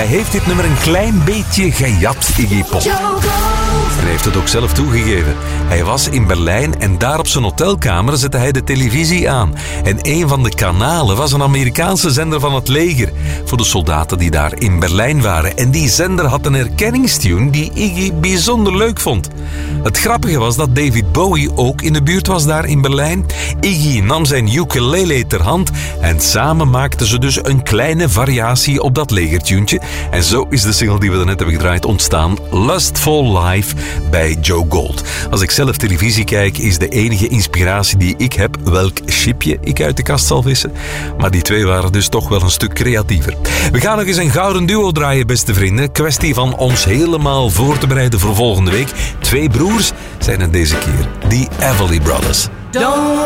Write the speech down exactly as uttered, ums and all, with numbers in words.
heeft dit nummer een klein beetje gejat, Iggy Pop. En hij heeft het ook zelf toegegeven. Hij was in Berlijn en daar op zijn hotelkamer zette hij de televisie aan. En een van de kanalen was een Amerikaanse zender van het leger. Voor de soldaten die daar in Berlijn waren. En die zender had een herkenningstune die Iggy bijzonder leuk vond. Het grappige was dat David Bowie ook in de buurt was daar in Berlijn. Iggy nam zijn ukulele ter hand en samen maakten ze dus een kleine variatie op dat legertuntje. En zo is de single die we net hebben gedraaid ontstaan. Lustful Life bij Joe Gold. Als ik zelf televisie kijk, is de enige inspiratie die ik heb welk chipje ik uit de kast zal vissen. Maar die twee waren dus toch wel een stuk creatiever. We gaan nog eens een gouden duo draaien, beste vrienden. Kwestie van ons helemaal voor te bereiden voor volgende week. Twee broers zijn het deze keer. Die Everly Brothers. Don't